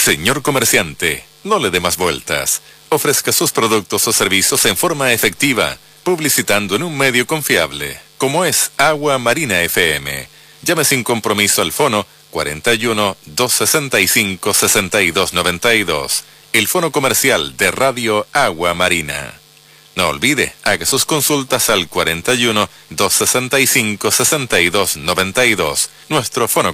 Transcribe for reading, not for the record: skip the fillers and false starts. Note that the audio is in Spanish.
Señor comerciante, no le dé más vueltas. Ofrezca sus productos o servicios en forma efectiva, publicitando en un medio confiable, como es Agua Marina FM. Llame sin compromiso al fono 41 265 6292, el fono comercial de Radio Agua Marina. No olvide, haga sus consultas al 41 265 6292, nuestro fono